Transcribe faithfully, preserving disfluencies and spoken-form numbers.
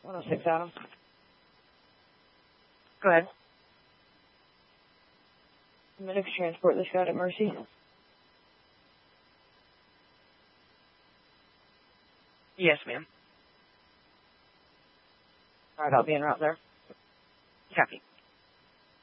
one oh six, Adam. Go ahead. Medics transport this guy to Mercy. Yes, ma'am. All right, I'll be en route there. Copy.